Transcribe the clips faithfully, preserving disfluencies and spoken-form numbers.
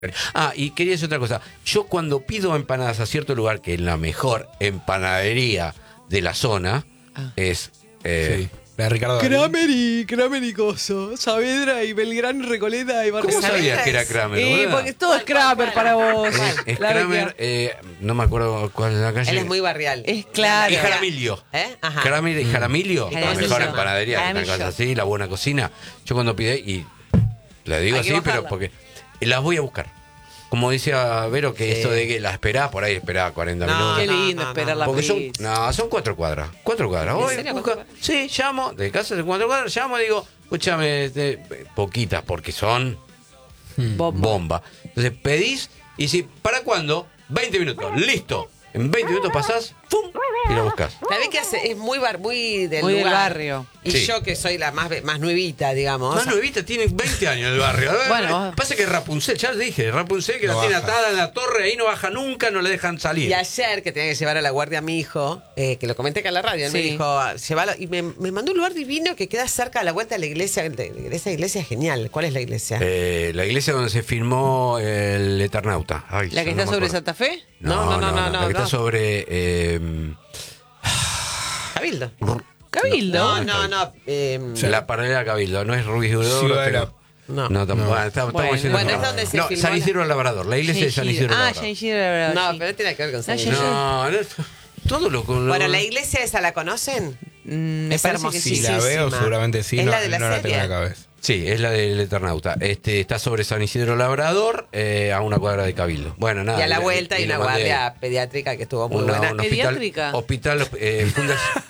Ah, y quería decir otra cosa. Yo cuando pido empanadas a cierto lugar, que es la mejor empanadería de la zona, ah. es... Eh, sí. La de Ricardo Crameri, Crameri Coso, Saavedra y Belgrano, Recoleta y Barrio. ¿Cómo sabías que era Kramer? Sí, porque todo es Kramer para vos. Es, es Kramer, eh, no me acuerdo cuál es la calle. Él es muy barrial. Es claro. Y Jaramillo. ¿Eh? Ajá. Kramer y Jaramillo, Mm. la Jaramillo. mejor empanadería, una Jaramillo. cosa así, la buena cocina. Yo cuando pide, y le digo Hay que así, pero bajarla. porque las voy a buscar. Como decía Vero, que Sí. esto de que la esperás, por ahí esperás cuarenta No, minutos. Qué lindo no, esperar no. la Porque son, pizza. no, son cuatro cuadras. Cuatro cuadras. ¿En Hoy serio, busca- cuatro cuadras? sí, llamo, de casa de cuatro cuadras, llamo y digo, escúchame, este, poquitas, porque son Bomba. bomba. Entonces pedís y si, ¿para cuándo? veinte minutos, listo. En veinte minutos pasás, ¡pum! Y lo buscas. ¿Sabés qué hace? Es muy bar, muy del Muy del lugar. barrio. Y Sí. yo que soy la más, más nuevita, digamos. Más nuevita, tiene veinte años en el barrio. Bueno. Pasa que Rapunzel, ya les dije, Rapunzel que No la tiene baja. atada en la torre, ahí no baja nunca, no le dejan salir. Y ayer que tenía que llevar a la guardia a mi hijo, eh, que lo comenté acá en la radio, él me Sí. dijo, llévalo. Y me, me mandó un lugar divino que queda cerca a la vuelta de la iglesia. de- Esa iglesia es genial. ¿Cuál es la iglesia? Eh, la iglesia donde se filmó el Eternauta. Ay, ¿La que no está me sobre acuerdo. Santa Fe? No, no, no, no, La que no. está sobre... Eh, Cabildo. Cabildo. No, no, no. eh, la paralela Cabildo, no es Ruiz Huidobro, Ciudadela. pero... no. No, tampoco. No. Bueno, estamos Bueno, diciendo bueno, no. es donde se No, filmó San la- Isidro Labrador, la iglesia de San Isidro Ah, Labrador. San Isidro Labrador. No, sí. pero no tiene que ver con San No, Isidro. yo- No, no, todo lo con... Bueno, la iglesia esa, ¿la conocen? Mm, me Es parece que Si sí. la veo, hermosísima. seguramente sí. ¿Es no la de la no la tengo serie? en la cabeza. Sí, es la del Eternauta. Este, está sobre San Isidro Labrador, eh, a una cuadra de Cabildo. Bueno, nada. Y a la le- vuelta hay le una mandé guardia pediátrica que estuvo muy una- buena. un hospital, ¿Pediátrica? Hospital, eh, fundación...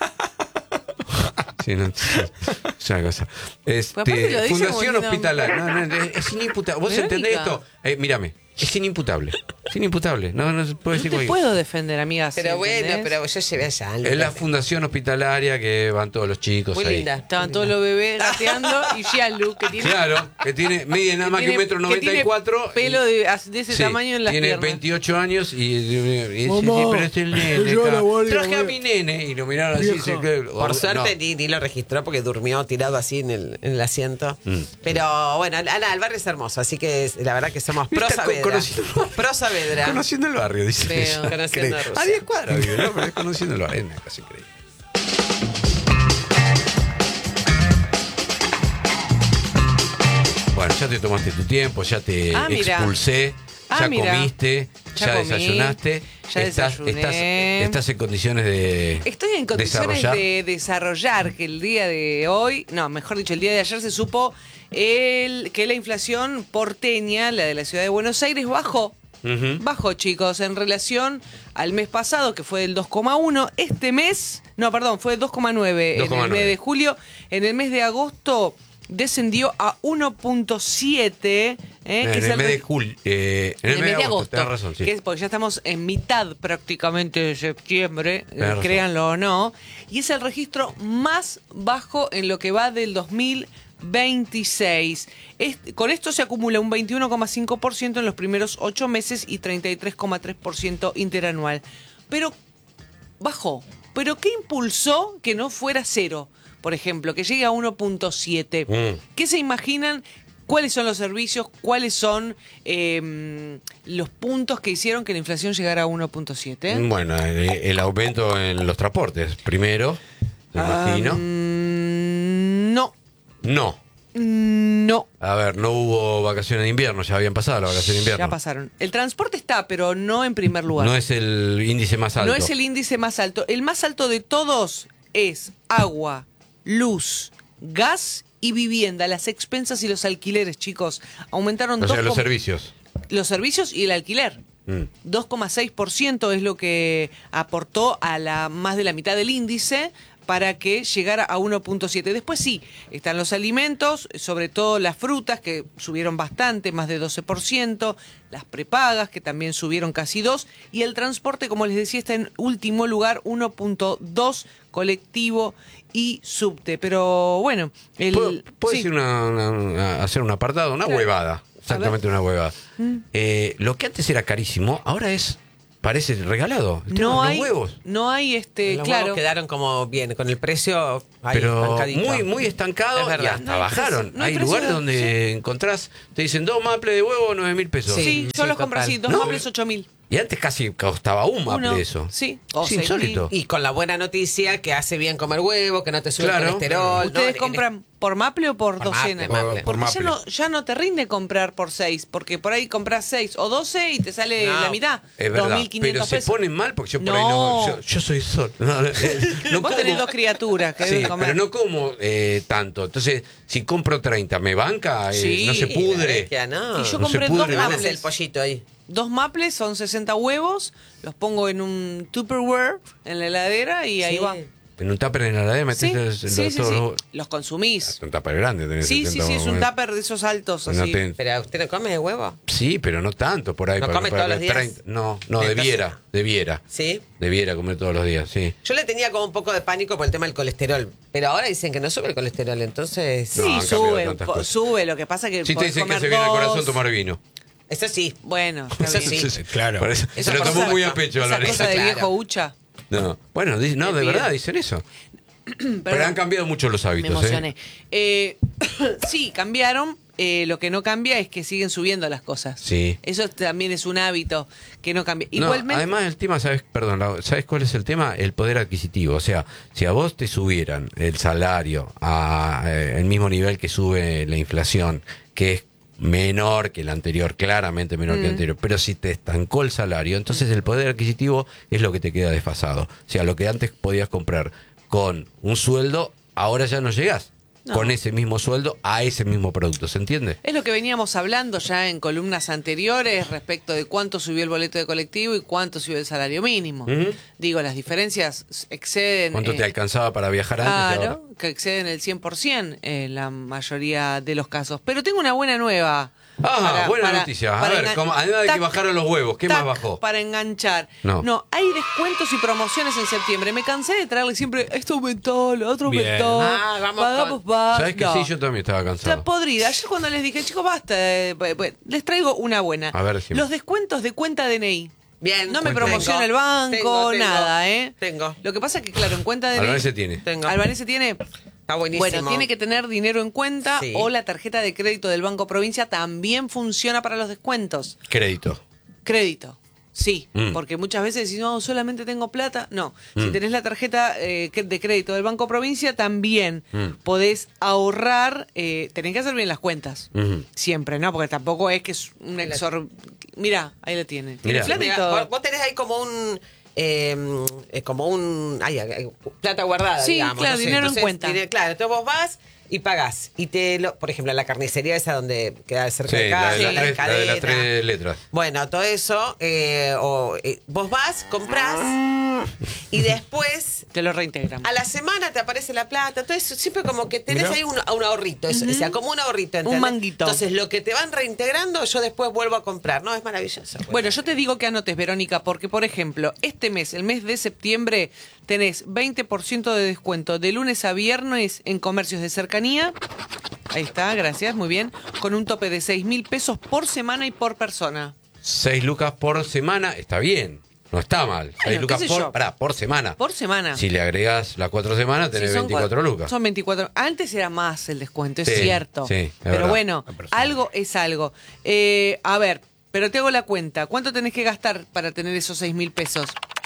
Sí, no, sí, es una cosa. Este, aparte lo dice Fundación como si no- Hospitalar. No, no, es, es inimputable. ¿Vos Verónica. entendés esto? Eh, mírame, es inimputable. Es inimputable. No, no se puede No decir te cualquier puedo defender, amiga. Pero bueno, ¿entendés? pero yo llevé allá. Es la fundación hospitalaria que van todos los chicos Muy ahí. linda. Estaban todos los bebés gateando y Gianlu, que tiene... Claro, que tiene, mide nada más que un tiene- metro que noventa y tiene cuatro. pelo de, de ese Sí, tamaño en las tiene piernas. veintiocho años y, y, y- y- Mamá, sí, pero es el nene. me lleva acá. la guardia, Traje a guardia. mi nene y lo miraron así. Vieja. Se, que- Por no. suerte ni, ni lo registró porque durmió tirado así en el, en el asiento. Mm. Pero bueno, Ana, el barrio es hermoso, así que es- la verdad que somos pro Está Saavedra. conociendo- Pro Saavedra. Conociendo el barrio, dice Veo. ella. Conociendo Increíble. a Rusia. A diez cuadras vive, ¿no? Pero es conociendo el barrio. Es una cosa increíble. Bueno, ya te tomaste tu tiempo, ya te Ah, mira. expulsé, Ah, ya mira. comiste, ya, Ya comí, desayunaste. ya estás, desayuné. Estás, estás en condiciones de Estoy en condiciones desarrollar. de desarrollar que el día de hoy, no, mejor dicho, el día de ayer se supo el, que la inflación porteña, la de la ciudad de Buenos Aires, bajó. Ujú. Bajó, chicos, en relación al mes pasado, que fue del dos coma uno. Este mes, no, perdón, fue del dos coma nueve en dos coma el nueve. mes de julio. En el mes de agosto descendió a uno punto siete. ¿eh? En que es el mes re- de julio. Eh, en en el mes de agosto, Tenés razón, sí. que es porque ya estamos en mitad prácticamente de septiembre, Tenés eh, razón. créanlo o no, y es el registro más bajo en lo que va del dos mil veintiséis. Este- con esto se acumula un veintiuno coma cinco por ciento en los primeros ocho meses y treinta y tres coma tres por ciento interanual. Pero bajó. ¿Pero qué impulsó que no fuera cero? Por ejemplo, que llegue a uno punto siete. Mm. ¿Qué se imaginan? ¿Cuáles son los servicios? ¿Cuáles son eh, los puntos que hicieron que la inflación llegara a uno punto siete? Bueno, el, el aumento en los transportes, primero, me Ah, imagino. Mm, no, No. no. A ver, no hubo vacaciones de invierno, ya habían pasado las vacaciones de invierno. Ya pasaron. El transporte está, pero no en primer lugar. No es el índice más alto. No es el índice más alto. El más alto de todos es agua, luz, gas y vivienda. Las expensas y los alquileres, chicos, aumentaron O sea, dos los com- servicios. los servicios y el alquiler. Mm. dos coma seis por ciento es lo que aportó a la más de la mitad del índice para que llegara a uno punto siete. Después sí, están los alimentos, sobre todo las frutas, que subieron bastante, más de doce por ciento, las prepagas, que también subieron casi dos, y el transporte, como les decía, está en último lugar, uno punto dos, colectivo y subte. Pero bueno, el... ¿Puedo, puedo sí. decir una, una- una- hacer un apartado? Una Claro. huevada. Exactamente una huevada. Mm. Eh, lo que antes era carísimo, ahora es parece regalado. El tema No de hay, los huevos. no hay este, Los claro. huevos quedaron como bien, con el precio ahí Pero estancadito. muy muy estancado Es y verdad. hasta No hay bajaron. precio, no hay hay precio, lugares donde encontrás, te dicen dos maples de huevo, nueve mil pesos. Sí, Sí, yo sí, los compro total. así, dos No. maples, ocho mil. Y antes casi costaba un maple Uno, eso. sí, o Es seis insólito. Y con la buena noticia que hace bien comer huevo, que no te sube Claro. el colesterol. ¿Ustedes ¿no? compran por maple o por, Por docena? maple, maple. Por Porque ya maple. no, ya no te rinde comprar por seis, porque por ahí compras seis o doce y te sale No, la mitad. Es verdad, dos mil quinientos pero se pesos. ponen mal porque yo por No. ahí no. Yo, yo soy sol. No, eh, no Vos tenés dos criaturas que Sí, deben comer. pero no como eh, tanto. Entonces, si compro treinta, ¿me banca? Eh, Sí. no se pudre. Que no. Y yo No se compré pudre, dos ¿no? Pones maples. el pollito ahí. Dos maples son sesenta huevos, los pongo en un Tupperware en la heladera y ahí Sí. va. En un tupper en la heladera Sí, metés sí, los- sí, sí. todos los- Los consumís. Un tupper grande tenés. Sí, sí, setenta sí, es un huevos. tupper de esos altos No así. te- Pero usted no come de huevo. Sí, pero no tanto por ahí. ¿No para- come para todos los días? treinta No, no, Entonces- debiera, debiera. Sí. Debiera comer todos los días, sí. Yo le tenía como un poco de pánico por el tema del colesterol. Pero ahora dicen que no sube el colesterol, entonces. No, Sí, han cambiado sube, tantas po- cosas. sube, lo que pasa que Si te podés dicen que comer hace bien el dos. corazón tomar vino. Eso sí. Bueno, está Eso bien. sí. claro. Por eso- Esa se lo tomó cosa- muy a pecho a la Esa cosa de Claro. viejo hucha. No, bueno, di- no, de Bien. verdad dicen eso. Pero Perdón, han cambiado mucho los me hábitos, emocioné. ¿eh? Eh, sí, cambiaron. Eh, lo que no cambia es que siguen subiendo las cosas. Sí. Eso también es un hábito que no cambia. No, Igualmente, además el tema, ¿sabes? Perdón, la- ¿sabes cuál es el tema? El poder adquisitivo. O sea, si a vos te subieran el salario a eh, el mismo nivel que sube la inflación, que es menor que el anterior, claramente menor que el anterior, pero si te estancó el salario, entonces el poder adquisitivo es lo que te queda desfasado. O sea, lo que antes podías comprar con un sueldo, ahora ya no llegás No. con ese mismo sueldo a ese mismo producto, ¿se entiende? es lo que veníamos hablando ya en columnas anteriores respecto de cuánto subió el boleto de colectivo y cuánto subió el salario mínimo. Ujú. Digo, las diferencias exceden... ¿Cuánto eh, te alcanzaba para viajar antes y ahora? Claro, que exceden el cien por ciento en la mayoría de los casos. Pero tengo una buena nueva. Ah, buena noticia. A ver, engan- como- además de que tac, bajaron los huevos, ¿qué más tac, bajó? Para enganchar. No. hay descuentos y promociones en septiembre. Me cansé de traerle siempre, esto aumentó, lo otro Bien. aumentó, Ah, vamos pagamos con- más. ¿Sabes que No. sí? Yo también estaba Está cansado. podrida. Ayer cuando les dije, chicos, basta, eh, pues, pues, les traigo una buena. A ver, decime. Los descuentos de cuenta D N I. Bien. No me Cuenta. promociona Tengo, el banco, tengo, tengo, nada, ¿eh? Tengo. Lo que pasa es que, claro, en cuenta D N I... Albanese tiene. Tengo. Albanese tiene... Está buenísimo. Bueno, tiene que tener dinero en cuenta Sí. o la tarjeta de crédito del Banco Provincia también funciona para los descuentos. Crédito. Crédito. Sí, Mm. porque muchas veces decís, no, solamente tengo plata. No, si Mm. tenés la tarjeta eh, que- de crédito del Banco Provincia, también Mm. podés ahorrar. Eh, tenés que hacer bien las cuentas. Ujú. Siempre, ¿no? Porque tampoco es que es un exor... Mira, ahí la tiene. Tiene Mirá. plata y Mira, todo. vos, vos tenés ahí como un. eh, eh, como un. Ay, ay, plata guardada, Sí, digamos. claro, no sé. dinero en Entonces, cuenta. dinero- claro, entonces vos vas y pagás. Y te lo, por ejemplo, la carnicería esa donde queda cerca Sí, de la casa, de, Sí. las tres, la de las cadena. tres letras. Bueno, todo eso, eh, o, eh, vos vas, comprás y después Te lo reintegran. a la semana te aparece la plata. Entonces, siempre como que tenés Mirá. ahí un, un ahorrito, eso, o sea, como un ahorrito. ¿entendés? manguito. Entonces, lo que te van reintegrando, yo después vuelvo a comprar. No, es maravilloso. Bueno, yo te digo que anotes, Verónica, porque, por ejemplo, este mes, el mes de septiembre, tenés veinte por ciento de descuento de lunes a viernes en comercios de cercanía. Ahí está, gracias, muy bien. Con un tope de seis mil pesos por semana y por persona. Seis lucas por semana, está bien. No está mal. Seis qué lucas sé por, yo. pará, por semana. Por semana. Si le agregás las cuatro semanas, tenés Sí, son veinticuatro cua- lucas. Son veinticuatro. Antes era más el descuento, es Sí, cierto. sí, es pero verdad. bueno, La persona. algo es algo. Eh, a ver, pero te hago la cuenta. ¿Cuánto tenés que gastar para tener esos seis mil pesos?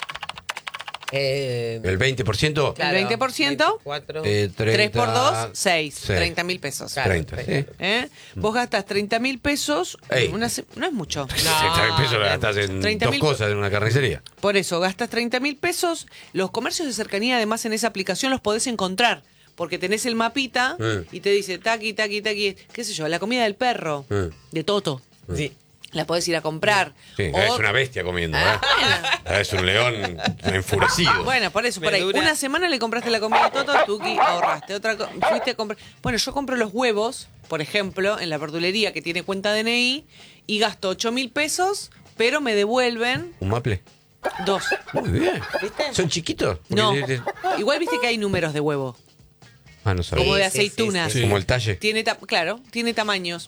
Eh, El veinte por ciento, El veinte por ciento, veinticuatro. eh, treinta, tres por dos, seis. Sí. treinta mil pesos. Claro, treinta, sí. ¿Eh? Vos gastas treinta mil pesos. Ey. Una se- no es mucho. treinta mil pesos lo gastás en treinta dos mil cosas en una carnicería. Por eso, gastas treinta mil pesos. Los comercios de cercanía, además, en esa aplicación los podés encontrar. Porque tenés el mapita Mm. y te dice taqui, taqui, taqui. ¿Qué sé yo? La comida del perro. Mm. De Toto. Sí. La podés ir a comprar. Sí, O- es una bestia comiendo, ¿eh? Es un león enfurecido. Bueno, por eso, por ahí. Verdura. Una semana le compraste la comida a Toto, tuki, ahorraste. Otra co- fuiste a comprar. Bueno, yo compro los huevos, por ejemplo, en la verdulería que tiene cuenta D N I y gasto ocho mil pesos, pero me devuelven ¿Un maple? dos. Muy bien. ¿Viste? ¿Son chiquitos? No. Porque- Igual viste que hay números de huevo. Ah, no sabía. Como de Sí, sí, aceitunas. sí, Como el talle. Tiene ta- claro, tiene tamaños.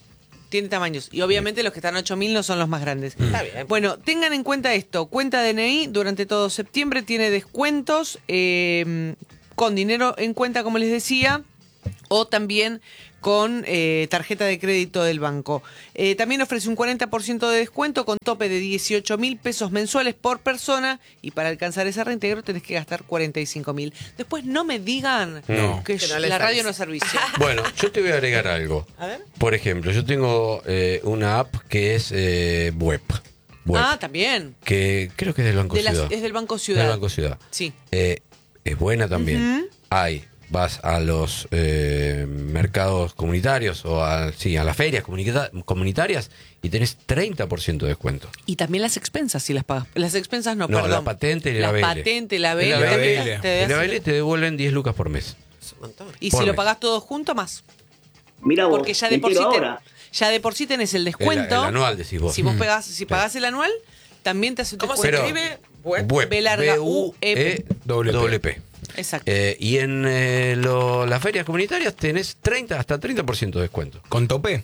Tiene tamaños. Y obviamente los que están a ocho mil no son los más grandes. Está bien. Bueno, tengan en cuenta esto. Cuenta D N I durante todo septiembre tiene descuentos eh, con dinero en cuenta, como les decía, o también con eh, tarjeta de crédito del banco. Eh, también ofrece un cuarenta por ciento de descuento con tope de dieciocho mil pesos mensuales por persona, y para alcanzar ese reintegro tenés que gastar cuarenta y cinco mil. Después no me digan No. que, Que no yo- les la radio avisa. no es servicio. Bueno, yo te voy a agregar algo. A ver. Por ejemplo, yo tengo eh, una app que es eh, web. web. Ah, también. Que creo que es del Banco De la- Ciudad. es del Banco Ciudad. Del Banco Ciudad. Sí. Eh, es buena también. Hay, vas a los eh, mercados comunitarios o a, sí, a las ferias comunica- comunitarias y tenés treinta por ciento de descuento. Y también las expensas, si las pagas. Las expensas no, No, perdón. la patente y la La B L. patente, la B L. La B L. también te En la hacen- B L te devuelven diez lucas por mes. Es un montón. Y por si lo mes. pagás todo junto, más. Mira vos, Porque ya de me por sí entero te- ahora. ya de por sí tenés el El, descuento. el anual, decís vos. Si vos pegás, si pagás el anual, también te hace un ¿Cómo se descuento. Pero- escribe? Web. Web. B larga, B U E W P. Exacto. Eh, y en eh, lo- las ferias comunitarias tenés treinta, hasta treinta por ciento de descuento. ¿Con tope?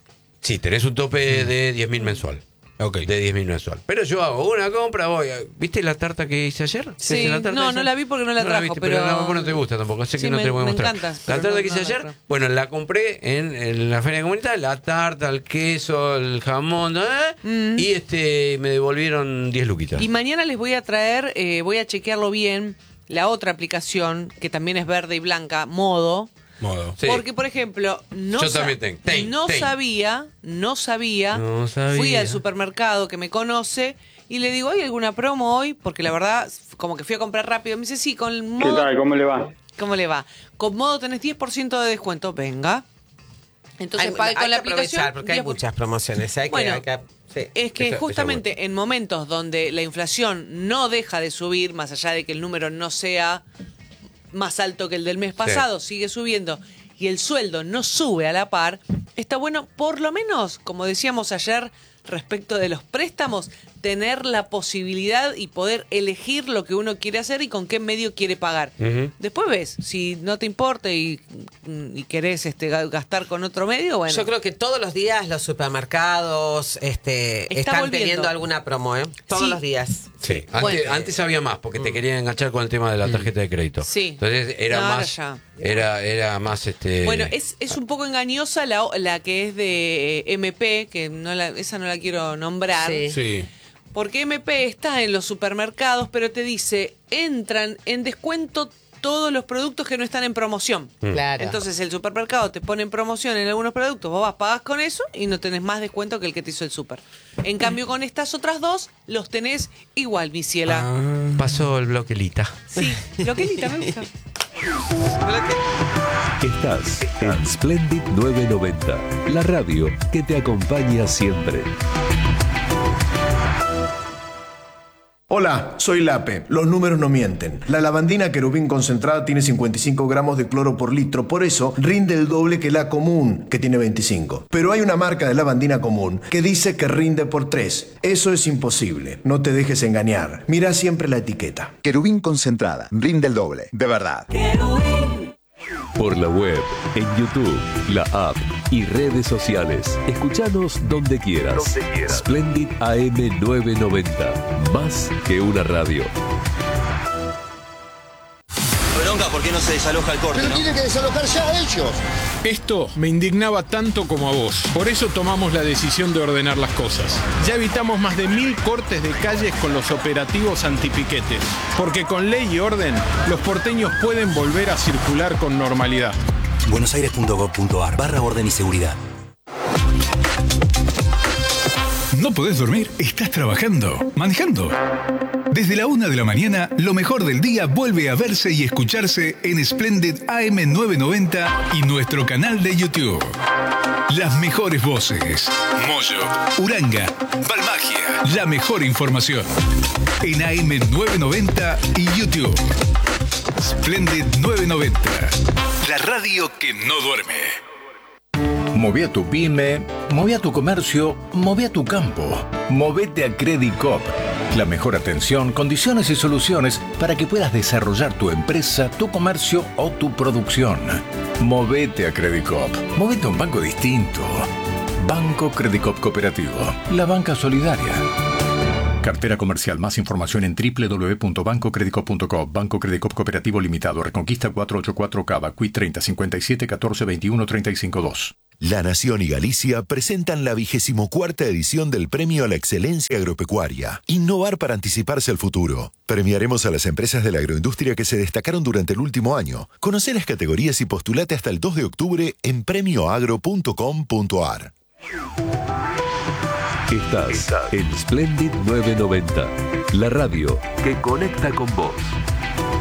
Sí, tenés un tope de diez mil mensual. Ok. De diez mil mensual. Pero yo hago una compra, voy. a- ¿Viste la tarta que hice ayer? Sí, ¿Viste la tarta no, que hice no ayer? la vi porque no la trajo, viste, pero- no, vos no te gusta tampoco, sé Sí, que no me- te voy a me mostrar. encanta, La pero tarta no- que hice no la ayer, trajo. bueno, la compré en, en la feria comunitaria, la tarta, el queso, el jamón, ¿eh? Y este me devolvieron diez luquitas. Y mañana les voy a traer, eh, voy a chequearlo bien, la otra aplicación, que también es verde y blanca, Modo. Modo. Sí. Porque, por ejemplo, no, Yo sa- también tengo. Ten, no ten. sabía, no sabía, No sabía. fui al supermercado que me conoce y le digo, ¿hay alguna promo hoy? Porque la verdad, como que fui a comprar rápido. Me dice, sí, con el ¿Qué Modo... tal? ¿Cómo le va? ¿Cómo le va? Con Modo tenés diez por ciento de descuento, venga. Entonces Hay, pague hay con que la aplicación. aprovechar porque hay diez por- muchas promociones. Hay que, Bueno, hay que- sí. Es que Esa- esa justamente en momentos donde la inflación no deja de subir, más allá de que el número no sea más alto que el del mes pasado, sigue subiendo, y el sueldo no sube a la par, está bueno, por lo menos, como decíamos ayer respecto de los préstamos, tener la posibilidad y poder elegir lo que uno quiere hacer y con qué medio quiere pagar. Ujú. Después ves, si no te importa y, y querés este, ga- gastar con otro medio, bueno. Yo creo que todos los días los supermercados este, Está están volviendo. teniendo alguna promo, ¿eh? Todos Sí. los días. Sí, antes, Bueno. antes había más, porque te querían enganchar con el tema de la tarjeta de crédito. Sí. Entonces era No, ahora más, ya. era, era más este. Bueno, es, es un poco engañosa la, la que es de eh, M P, que no la, esa no la quiero nombrar, Sí. Sí. porque M P está en los supermercados, pero te dice, entran en descuento todos los productos que no están en promoción. Claro. Entonces el supermercado te pone en promoción en algunos productos, vos vas, pagás con eso y no tenés más descuento que el que te hizo el super. En cambio con estas otras dos, los tenés igual, mi ciela. Ah. Pasó el bloquelita. Sí, lo que Lita me gusta. Estás en Splendid novecientos noventa, la radio que te acompaña siempre. Hola, soy Lape. Los números no mienten. La lavandina querubín concentrada tiene cincuenta y cinco gramos de cloro por litro, por eso rinde el doble que la común, que tiene veinticinco. Pero hay una marca de lavandina común que dice que rinde por tres. Eso es imposible. No te dejes engañar. Mira siempre la etiqueta. Querubín concentrada, rinde el doble, de verdad. Por la web, en YouTube, la app y redes sociales. Escuchanos donde quieras. Donde quieras. Splendid A M novecientos noventa. Más que una radio. Bronca, ¿por qué no se desaloja el corte, Pero no? tienen que desalojar ya ellos. Esto me indignaba tanto como a vos. Por eso tomamos la decisión de ordenar las cosas. Ya evitamos más de mil cortes de calles con los operativos antipiquetes. Porque con ley y orden, los porteños pueden volver a circular con normalidad. buenosaires punto gov punto ar barra orden y seguridad. ¿No podés dormir? ¿Estás trabajando? ¿Manejando? Desde la una de la mañana, lo mejor del día vuelve a verse y escucharse en Splendid A M novecientos noventa y nuestro canal de YouTube. Las mejores voces. Moyo, Uranga, Balmagia. La mejor información. En A M novecientos noventa y YouTube. Splendid novecientos noventa. La radio que no duerme. Moví a tu pyme, moví a tu comercio, moví a tu campo. Movete a Credit Coop. La mejor atención, condiciones y soluciones para que puedas desarrollar tu empresa, tu comercio o tu producción. Movete a Credit Coop. Movete a un banco distinto. Banco Credicop Cooperativo, la banca solidaria. Cartera comercial. Más información en doble u doble u doble u punto banco credicop punto com. Banco Credicop Cooperativo Limitado. Reconquista cuatrocientos ochenta y cuatro Cava. Q I treinta, cincuenta y siete, catorce, veintiuno, treinta y cinco dos. La Nación y Galicia presentan la vigésimo cuarta edición del Premio a la Excelencia Agropecuaria. Innovar para anticiparse al futuro. Premiaremos a las empresas de la agroindustria que se destacaron durante el último año. Conoce las categorías y postulate hasta el dos de octubre en premio agro punto com punto a r. Estás en Splendid novecientos noventa, la radio que conecta con vos.